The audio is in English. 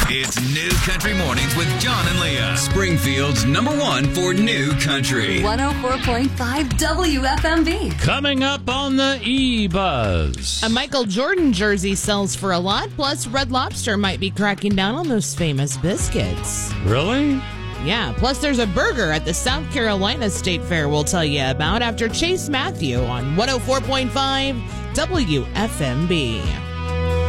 It's New Country Mornings with John and Leah. Springfield's #1 for New Country. 104.5 WFMB. Coming up on the E-Buzz. A Michael Jordan jersey sells for a lot, plus Red Lobster might be cracking down on those famous biscuits. Really? Yeah, plus there's a burger at the South Carolina State Fair we'll tell you about after Chase Matthew on 104.5 WFMB.